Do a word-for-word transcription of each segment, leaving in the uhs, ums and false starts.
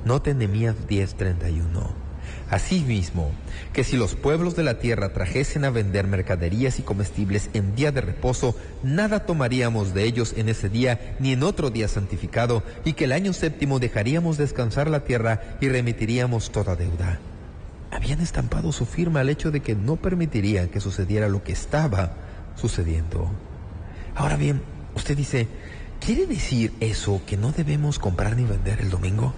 Note Nehemías diez treinta y uno. Asimismo, que si los pueblos de la tierra trajesen a vender mercaderías y comestibles en día de reposo, nada tomaríamos de ellos en ese día ni en otro día santificado, y que el año séptimo dejaríamos descansar la tierra y remitiríamos toda deuda. Habían estampado su firma al hecho de que no permitirían que sucediera lo que estaba sucediendo. Ahora bien, usted dice, ¿quiere decir eso que no debemos comprar ni vender el domingo?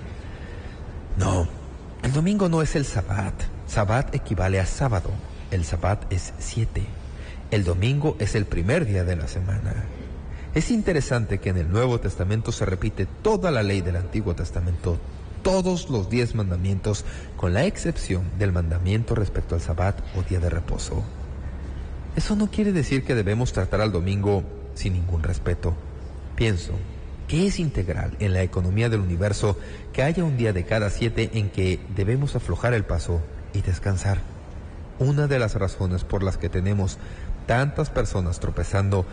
No, el domingo no es el Sabbat. Sabbat equivale a sábado. El Sabbat es siete. El domingo es el primer día de la semana. Es interesante que en el Nuevo Testamento se repite toda la ley del Antiguo Testamento, todos los diez mandamientos, con la excepción del mandamiento respecto al Sabbat o día de reposo. Eso no quiere decir que debemos tratar al domingo sin ningún respeto. Pienso que es integral en la economía del universo que haya un día de cada siete en que debemos aflojar el paso y descansar. Una de las razones por las que tenemos tantas personas tropezando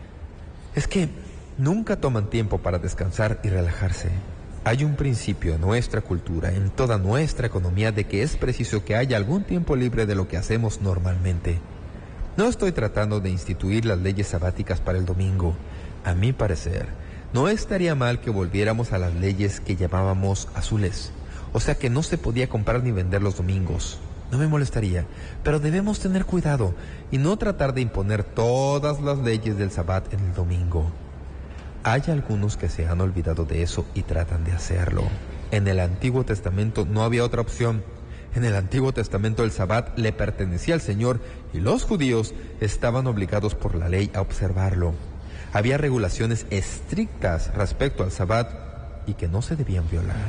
es que nunca toman tiempo para descansar y relajarse. Hay un principio en nuestra cultura, en toda nuestra economía, de que es preciso que haya algún tiempo libre de lo que hacemos normalmente. No estoy tratando de instituir las leyes sabáticas para el domingo. A mi parecer, no estaría mal que volviéramos a las leyes que llamábamos azules, o sea que no se podía comprar ni vender los domingos. No me molestaría, pero debemos tener cuidado y no tratar de imponer todas las leyes del Sabbat en el domingo. Hay algunos que se han olvidado de eso y tratan de hacerlo. En el Antiguo Testamento no había otra opción. En el Antiguo Testamento el Sabbat le pertenecía al Señor y los judíos estaban obligados por la ley a observarlo. Había regulaciones estrictas respecto al Sabbat y que no se debían violar.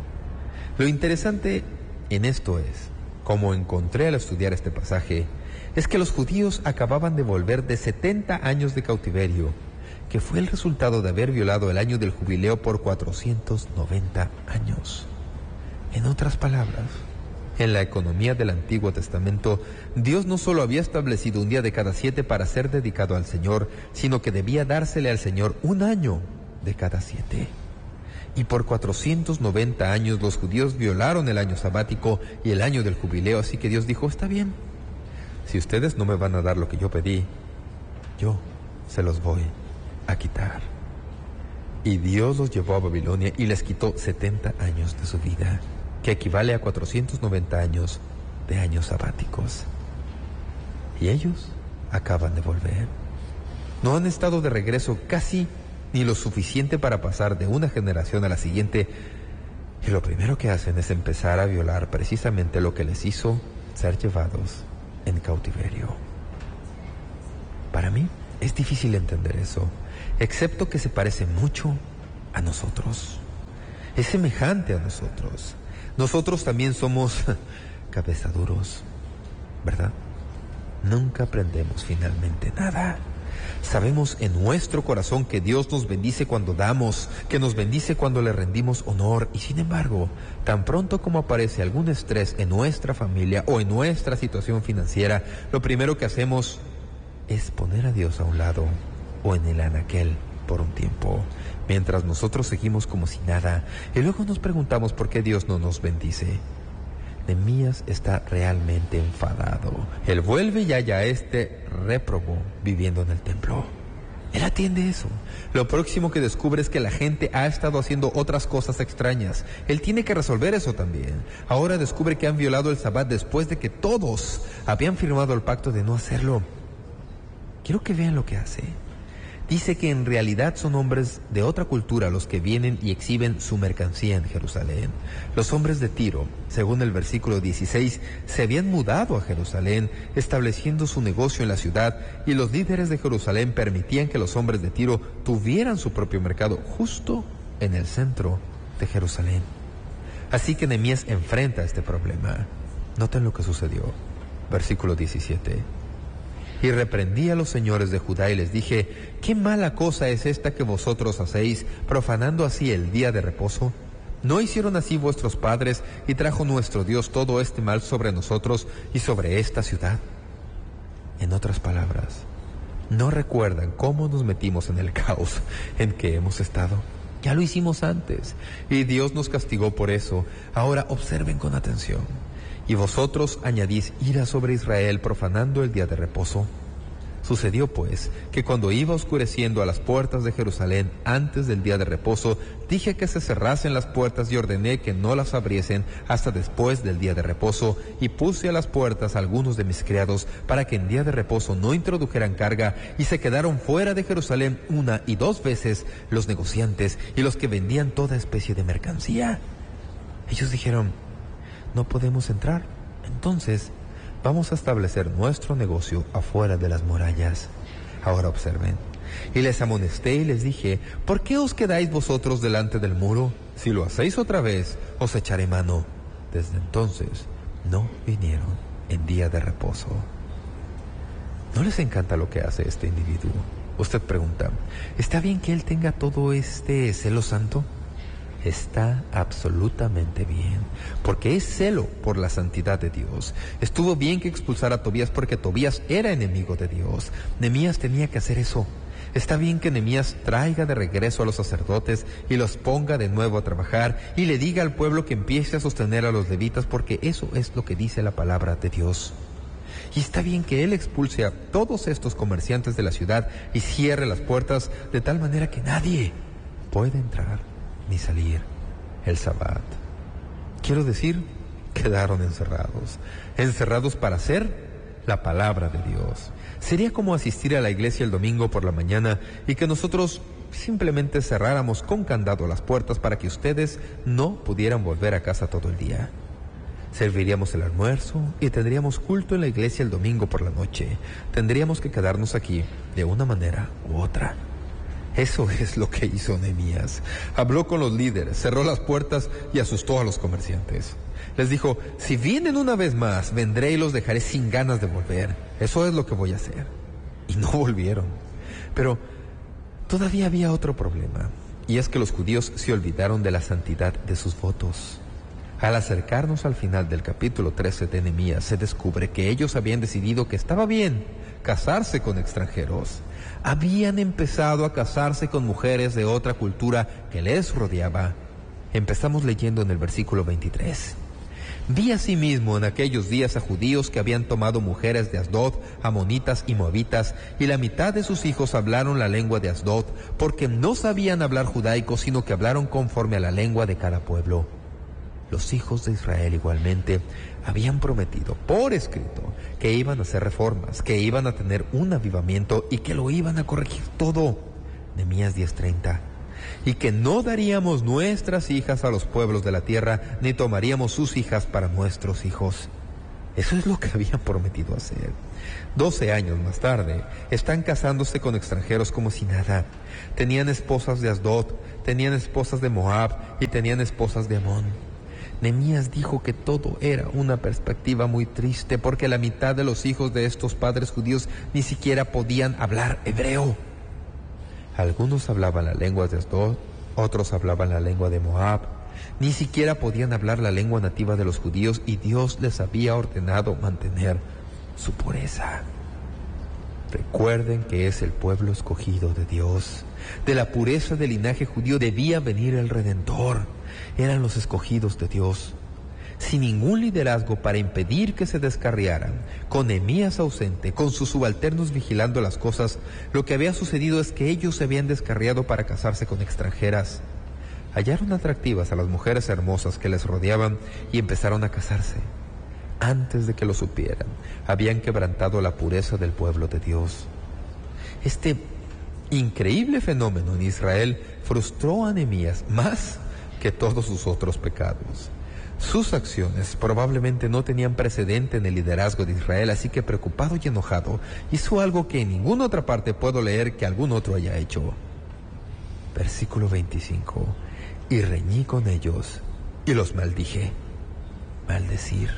Lo interesante en esto es, como encontré al estudiar este pasaje, es que los judíos acababan de volver de setenta años de cautiverio, que fue el resultado de haber violado el año del jubileo por cuatrocientos noventa años. En otras palabras, en la economía del Antiguo Testamento, Dios no solo había establecido un día de cada siete para ser dedicado al Señor, sino que debía dársele al Señor un año de cada siete. Y por cuatrocientos noventa años los judíos violaron el año sabático y el año del jubileo, así que Dios dijo, está bien, si ustedes no me van a dar lo que yo pedí, yo se los voy a quitar. Y Dios los llevó a Babilonia y les quitó setenta años de su vida, que equivale a cuatrocientos noventa años de años sabáticos. Y ellos acaban de volver. No han estado de regreso casi ni lo suficiente para pasar de una generación a la siguiente, y lo primero que hacen es empezar a violar precisamente lo que les hizo ser llevados en cautiverio. Para mí es difícil entender eso, excepto que se parece mucho a nosotros. Es semejante a nosotros. Nosotros también somos cabezaduros, ¿verdad? Nunca aprendemos finalmente nada. Sabemos en nuestro corazón que Dios nos bendice cuando damos, que nos bendice cuando le rendimos honor, y sin embargo, tan pronto como aparece algún estrés en nuestra familia o en nuestra situación financiera, lo primero que hacemos es poner a Dios a un lado o en el anaquel por un tiempo, mientras nosotros seguimos como si nada, y luego nos preguntamos por qué Dios no nos bendice. Nehemías está realmente enfadado. Él vuelve y halla a este réprobo viviendo en el templo. Él atiende eso. Lo próximo que descubre es que la gente ha estado haciendo otras cosas extrañas. Él tiene que resolver eso también. Ahora descubre que han violado el Sabbat después de que todos habían firmado el pacto de no hacerlo. Quiero que vean lo que hace. Dice que en realidad son hombres de otra cultura los que vienen y exhiben su mercancía en Jerusalén. Los hombres de Tiro, según el versículo dieciséis, se habían mudado a Jerusalén, estableciendo su negocio en la ciudad, y los líderes de Jerusalén permitían que los hombres de Tiro tuvieran su propio mercado justo en el centro de Jerusalén. Así que Nehemías enfrenta este problema. Noten lo que sucedió. Versículo diecisiete. Y reprendí a los señores de Judá y les dije, ¿qué mala cosa es esta que vosotros hacéis, profanando así el día de reposo? ¿No hicieron así vuestros padres, y trajo nuestro Dios todo este mal sobre nosotros y sobre esta ciudad? En otras palabras, ¿no recuerdan cómo nos metimos en el caos en que hemos estado? Ya lo hicimos antes y Dios nos castigó por eso. Ahora observen con atención. Y vosotros añadís ira sobre Israel profanando el día de reposo. Sucedió pues que cuando iba oscureciendo a las puertas de Jerusalén antes del día de reposo, dije que se cerrasen las puertas y ordené que no las abriesen hasta después del día de reposo, y puse a las puertas a algunos de mis criados para que en día de reposo no introdujeran carga, y se quedaron fuera de Jerusalén una y dos veces los negociantes y los que vendían toda especie de mercancía. Ellos dijeron: no podemos entrar. Entonces vamos a establecer nuestro negocio afuera de las murallas. Ahora observen. Y les amonesté y les dije: ¿por qué os quedáis vosotros delante del muro? Si lo hacéis otra vez, os echaré mano. Desde entonces no vinieron en día de reposo. ¿No les encanta lo que hace este individuo? Usted pregunta: ¿está bien que él tenga todo este celo santo? Está absolutamente bien, porque es celo por la santidad de Dios. Estuvo bien que expulsara a Tobías porque Tobías era enemigo de Dios. Nehemías tenía que hacer eso. Está bien que Nehemías traiga de regreso a los sacerdotes y los ponga de nuevo a trabajar y le diga al pueblo que empiece a sostener a los levitas, porque eso es lo que dice la palabra de Dios. Y está bien que él expulse a todos estos comerciantes de la ciudad y cierre las puertas de tal manera que nadie puede entrar ni salir el Sabbat. Quiero decir, quedaron encerrados, encerrados para hacer la palabra de Dios. Sería como asistir a la iglesia el domingo por la mañana y que nosotros simplemente cerráramos con candado las puertas para que ustedes no pudieran volver a casa todo el día. Serviríamos el almuerzo y tendríamos culto en la iglesia el domingo por la noche. Tendríamos que quedarnos aquí de una manera u otra. Eso es lo que hizo Nehemías. Habló con los líderes, cerró las puertas y asustó a los comerciantes. Les dijo: si vienen una vez más, vendré y los dejaré sin ganas de volver. Eso es lo que voy a hacer. Y no volvieron. Pero todavía había otro problema, y es que los judíos se olvidaron de la santidad de sus votos. Al acercarnos al final del capítulo trece de Nehemías, se descubre que ellos habían decidido que estaba bien casarse con extranjeros. Habían empezado a casarse con mujeres de otra cultura que les rodeaba. Empezamos leyendo en el versículo veintitrés. Vi asimismo en aquellos días a judíos que habían tomado mujeres de Asdod, amonitas y moabitas, y la mitad de sus hijos hablaron la lengua de Asdod, porque no sabían hablar judaico, sino que hablaron conforme a la lengua de cada pueblo. Los hijos de Israel igualmente habían prometido por escrito que iban a hacer reformas, que iban a tener un avivamiento y que lo iban a corregir todo. Nehemías diez treinta. Y que no daríamos nuestras hijas a los pueblos de la tierra, ni tomaríamos sus hijas para nuestros hijos. Eso es lo que habían prometido hacer. Doce años más tarde, están casándose con extranjeros como si nada. Tenían esposas de Asdod, tenían esposas de Moab y tenían esposas de Amón. Nehemías dijo que todo era una perspectiva muy triste, porque la mitad de los hijos de estos padres judíos ni siquiera podían hablar hebreo. Algunos hablaban la lengua de Asdod, otros hablaban la lengua de Moab. Ni siquiera podían hablar la lengua nativa de los judíos, y Dios les había ordenado mantener su pureza. Recuerden que es el pueblo escogido de Dios. De la pureza del linaje judío debía venir el Redentor. Eran los escogidos de Dios. Sin ningún liderazgo para impedir que se descarriaran, con Nehemías ausente, con sus subalternos vigilando las cosas, lo que había sucedido es que ellos se habían descarriado para casarse con extranjeras. Hallaron atractivas a las mujeres hermosas que les rodeaban y empezaron a casarse. Antes de que lo supieran, habían quebrantado la pureza del pueblo de Dios. Este increíble fenómeno en Israel frustró a Nehemías más que todos sus otros pecados. Sus acciones probablemente no tenían precedente en el liderazgo de Israel, así que preocupado y enojado, hizo algo que en ninguna otra parte puedo leer que algún otro haya hecho. Versículo veinticinco. Y reñí con ellos y los maldije. Maldecir,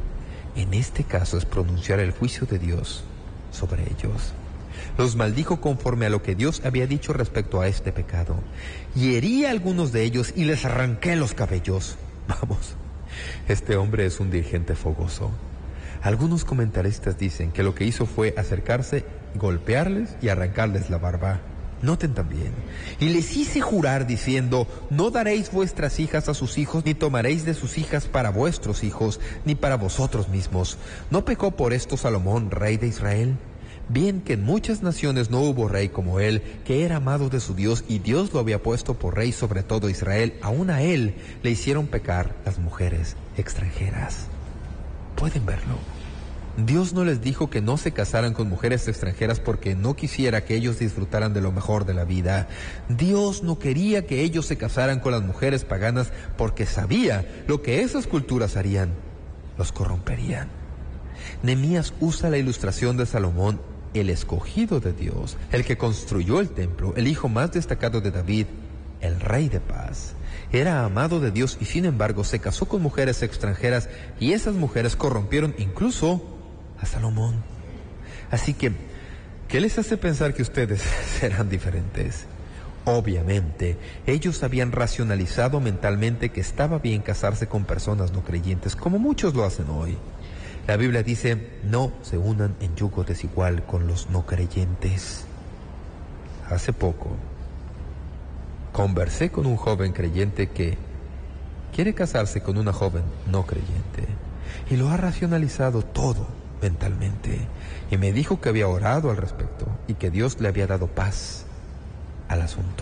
en este caso, es pronunciar el juicio de Dios sobre ellos. Los maldijo conforme a lo que Dios había dicho respecto a este pecado. Y herí a algunos de ellos y les arranqué los cabellos. Vamos, este hombre es un dirigente fogoso. Algunos comentaristas dicen que lo que hizo fue acercarse, golpearles y arrancarles la barba. Noten también, y les hice jurar diciendo, no daréis vuestras hijas a sus hijos, ni tomaréis de sus hijas para vuestros hijos, ni para vosotros mismos. ¿No pecó por esto Salomón, rey de Israel? Bien que en muchas naciones no hubo rey como él, que era amado de su Dios, y Dios lo había puesto por rey sobre todo Israel. Aún a él le hicieron pecar las mujeres extranjeras. ¿Pueden verlo? Dios no les dijo que no se casaran con mujeres extranjeras porque no quisiera que ellos disfrutaran de lo mejor de la vida. Dios no quería que ellos se casaran con las mujeres paganas porque sabía lo que esas culturas harían. Los corromperían. Nehemías usa la ilustración de Salomón, el escogido de Dios, el que construyó el templo, el hijo más destacado de David, el rey de paz. Era amado de Dios y sin embargo se casó con mujeres extranjeras y esas mujeres corrompieron incluso a Salomón. Así que, ¿qué les hace pensar que ustedes serán diferentes? Obviamente, ellos habían racionalizado mentalmente que estaba bien casarse con personas no creyentes, como muchos lo hacen hoy. La Biblia dice, no se unan en yugo desigual con los no creyentes. Hace poco, conversé con un joven creyente que quiere casarse con una joven no creyente y lo ha racionalizado todo mentalmente, y me dijo que había orado al respecto y que Dios le había dado paz al asunto.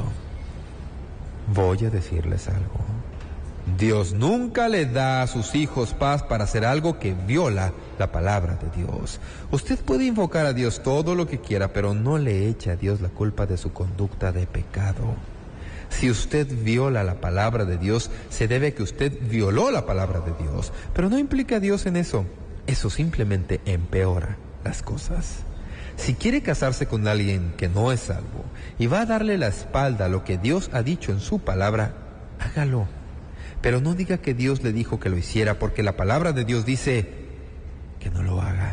Voy a decirles algo. Dios nunca le da a sus hijos paz para hacer algo que viola la palabra de Dios. Usted puede invocar a Dios todo lo que quiera, pero no le eche a Dios la culpa de su conducta de pecado. Si usted viola la palabra de Dios, se debe a que usted violó la palabra de Dios, pero no implica a Dios en eso. Eso simplemente empeora las cosas. Si quiere casarse con alguien que no es salvo y va a darle la espalda a lo que Dios ha dicho en su palabra, hágalo. Pero no diga que Dios le dijo que lo hiciera, porque la palabra de Dios dice que no lo haga.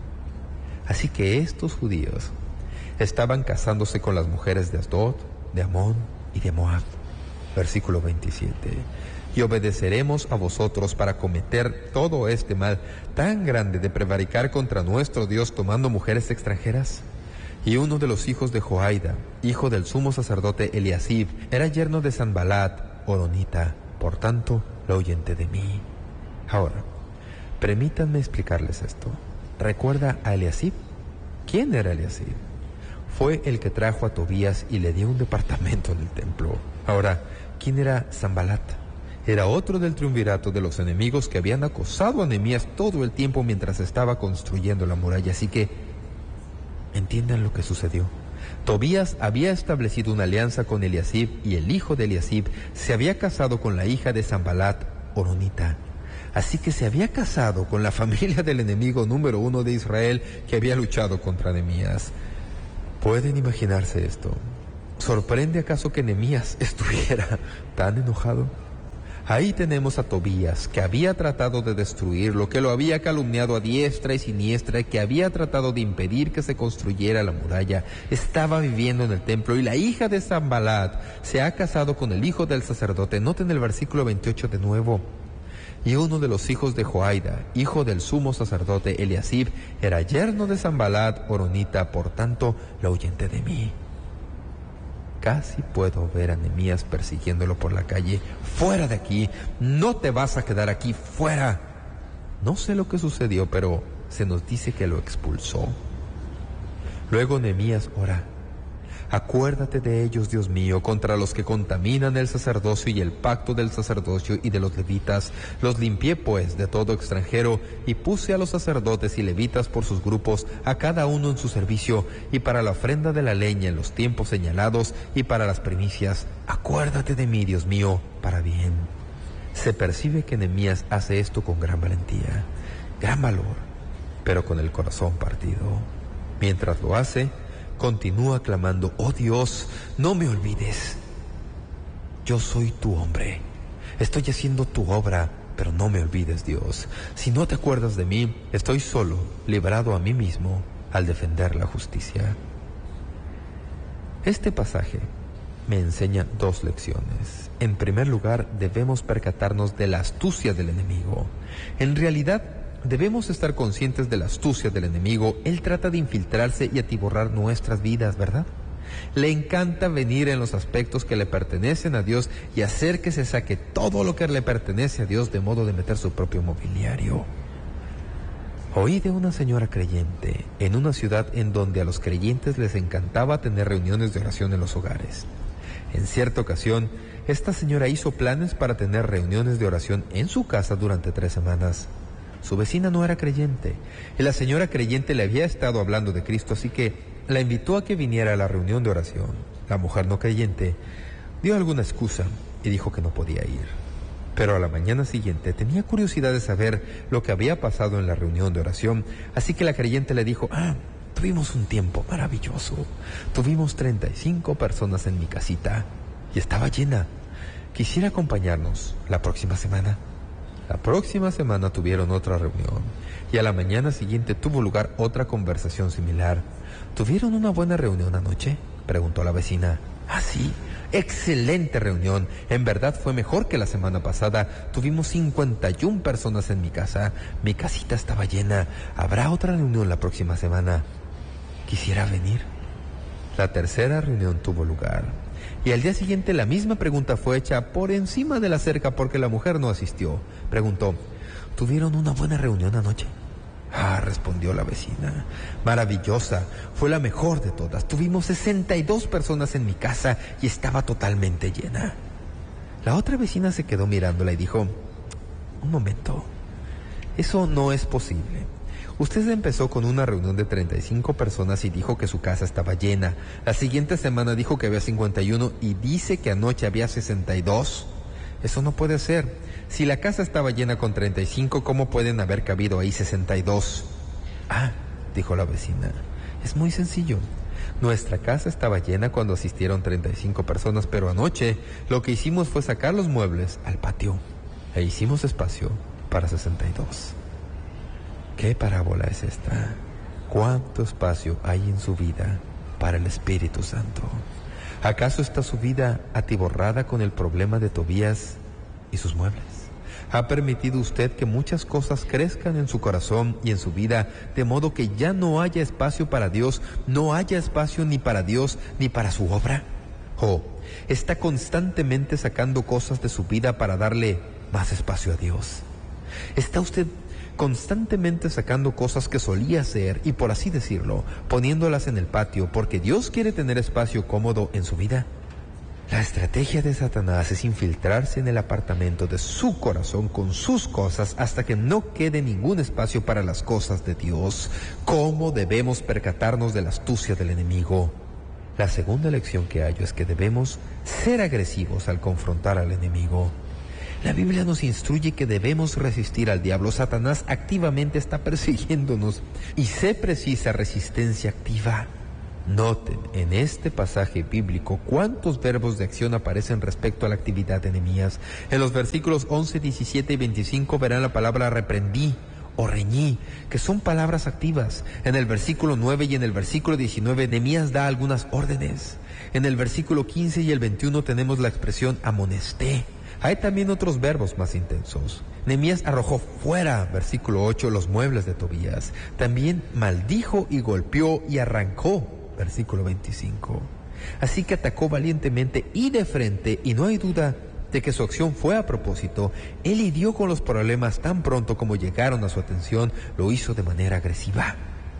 Así que estos judíos estaban casándose con las mujeres de Asdod, de Amón y de Moab. Versículo veintisiete. Y obedeceremos a vosotros para cometer todo este mal tan grande de prevaricar contra nuestro Dios tomando mujeres extranjeras. Y uno de los hijos de Joaida, hijo del sumo sacerdote Eliasib, era yerno de Sanbalat, horonita. Por tanto, lo ahuyente de mí. Ahora, permítanme explicarles esto. ¿Recuerda a Eliasib? ¿Quién era Eliasib? Fue el que trajo a Tobías y le dio un departamento en el templo. Ahora, ¿quién era Sanbalat? Era otro del triunvirato de los enemigos que habían acosado a Nehemías todo el tiempo mientras estaba construyendo la muralla. Así que, entiendan lo que sucedió. Tobías había establecido una alianza con Eliasib y el hijo de Eliasib se había casado con la hija de Sanbalat, horonita. Así que se había casado con la familia del enemigo número uno de Israel que había luchado contra Nehemías. ¿Pueden imaginarse esto? ¿Sorprende acaso que Nehemías estuviera tan enojado? Ahí tenemos a Tobías, que había tratado de destruirlo, que lo había calumniado a diestra y siniestra, que había tratado de impedir que se construyera la muralla. Estaba viviendo en el templo y la hija de Sanbalat se ha casado con el hijo del sacerdote. Noten el versículo veintiocho de nuevo. Y uno de los hijos de Joaida, hijo del sumo sacerdote Eliasib, era yerno de Sanbalat, horonita, por tanto, lo ahuyente de mí. Casi puedo ver a Nehemías persiguiéndolo por la calle. ¡Fuera de aquí! ¡No te vas a quedar aquí! ¡Fuera! No sé lo que sucedió, pero se nos dice que lo expulsó. Luego Nehemías ora. Acuérdate de ellos, Dios mío, contra los que contaminan el sacerdocio y el pacto del sacerdocio y de los levitas. Los limpié, pues, de todo extranjero, y puse a los sacerdotes y levitas por sus grupos, a cada uno en su servicio, y para la ofrenda de la leña en los tiempos señalados, y para las primicias. Acuérdate de mí, Dios mío, para bien. Se percibe que Nehemías hace esto con gran valentía, gran valor, pero con el corazón partido. Mientras lo hace, continúa clamando, oh Dios, no me olvides. Yo soy tu hombre. Estoy haciendo tu obra, pero no me olvides, Dios. Si no te acuerdas de mí, estoy solo, librado a mí mismo al defender la justicia. Este pasaje me enseña dos lecciones. En primer lugar, debemos percatarnos de la astucia del enemigo. En realidad, debemos estar conscientes de la astucia del enemigo. Él trata de infiltrarse y atiborrar nuestras vidas, ¿verdad? Le encanta venir en los aspectos que le pertenecen a Dios y hacer que se saque todo lo que le pertenece a Dios de modo de meter su propio mobiliario. Oí de una señora creyente en una ciudad en donde a los creyentes les encantaba tener reuniones de oración en los hogares. En cierta ocasión, esta señora hizo planes para tener reuniones de oración en su casa durante tres semanas. Su vecina no era creyente, y la señora creyente le había estado hablando de Cristo, así que la invitó a que viniera a la reunión de oración. La mujer no creyente dio alguna excusa y dijo que no podía ir. Pero a la mañana siguiente tenía curiosidad de saber lo que había pasado en la reunión de oración, así que la creyente le dijo: ah, tuvimos un tiempo maravilloso. Tuvimos treinta y cinco personas en mi casita y estaba llena. ¿Quisiera acompañarnos la próxima semana? La próxima semana tuvieron otra reunión y a la mañana siguiente tuvo lugar otra conversación similar. ¿Tuvieron una buena reunión anoche?, preguntó la vecina. Ah, sí, excelente reunión. En verdad fue mejor que la semana pasada. Tuvimos cincuenta y una personas en mi casa. Mi casita estaba llena. ¿Habrá otra reunión la próxima semana? ¿Quisiera venir? La tercera reunión tuvo lugar y al día siguiente la misma pregunta fue hecha por encima de la cerca porque la mujer no asistió. Preguntó: ¿tuvieron una buena reunión anoche? Ah, respondió la vecina. Maravillosa, fue la mejor de todas. Tuvimos sesenta y dos personas en mi casa y estaba totalmente llena. La otra vecina se quedó mirándola y dijo: un momento, eso no es posible. Usted empezó con una reunión de treinta y cinco personas y dijo que su casa estaba llena. La siguiente semana dijo que había cincuenta y uno y dice que anoche había sesenta y dos. Eso no puede ser. Si la casa estaba llena con treinta y cinco, ¿cómo pueden haber cabido ahí sesenta y dos? Ah, dijo la vecina, es muy sencillo. Nuestra casa estaba llena cuando asistieron treinta y cinco personas, pero anoche lo que hicimos fue sacar los muebles al patio e hicimos espacio para sesenta y dos. ¿Qué parábola es esta? ¿Cuánto espacio hay en su vida para el Espíritu Santo? ¿Acaso está su vida atiborrada con el problema de Tobías y sus muebles? ¿Ha permitido usted que muchas cosas crezcan en su corazón y en su vida, de modo que ya no haya espacio para Dios, no haya espacio ni para Dios ni para su obra? ¿O está constantemente sacando cosas de su vida para darle más espacio a Dios? ¿Está usted constantemente sacando cosas que solía hacer y, por así decirlo, poniéndolas en el patio porque Dios quiere tener espacio cómodo en su vida? La estrategia de Satanás es infiltrarse en el apartamento de su corazón con sus cosas hasta que no quede ningún espacio para las cosas de Dios. ¿Cómo debemos percatarnos de la astucia del enemigo? La segunda lección que hallo es que debemos ser agresivos al confrontar al enemigo. La Biblia nos instruye que debemos resistir al diablo. Satanás activamente está persiguiéndonos y se precisa resistencia activa. Noten en este pasaje bíblico cuántos verbos de acción aparecen respecto a la actividad de Nehemías. En los versículos once, diecisiete y veinticinco verán la palabra reprendí o reñí, que son palabras activas. En el versículo nueve y en el versículo diecinueve Nehemías da algunas órdenes. En el versículo quince y el veintiuno tenemos la expresión amonesté. Hay también otros verbos más intensos. Nehemías arrojó fuera, versículo ocho, los muebles de Tobías. También maldijo y golpeó y arrancó, versículo veinticinco. Así que atacó valientemente y de frente, y no hay duda de que su acción fue a propósito. Él lidió con los problemas tan pronto como llegaron a su atención, lo hizo de manera agresiva.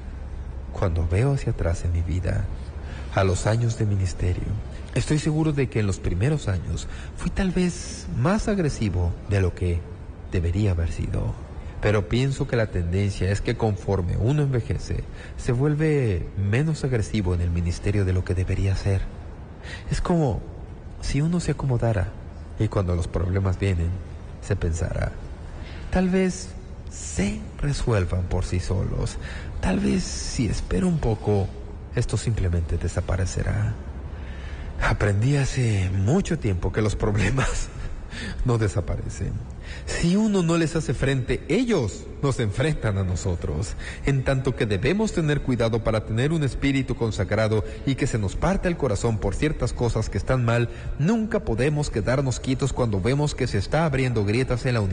Cuando veo hacia atrás en mi vida, a los años de ministerio, estoy seguro de que en los primeros años fui tal vez más agresivo de lo que debería haber sido. Pero pienso que la tendencia es que conforme uno envejece, se vuelve menos agresivo en el ministerio de lo que debería ser. Es como si uno se acomodara y cuando los problemas vienen, se pensara, tal vez se resuelvan por sí solos. Tal vez si espero un poco, esto simplemente desaparecerá. Aprendí hace mucho tiempo que los problemas no desaparecen. Si uno no les hace frente, ellos nos enfrentan a nosotros. En tanto que debemos tener cuidado para tener un espíritu consagrado y que se nos parte el corazón por ciertas cosas que están mal, nunca podemos quedarnos quietos cuando vemos que se está abriendo grietas en la unidad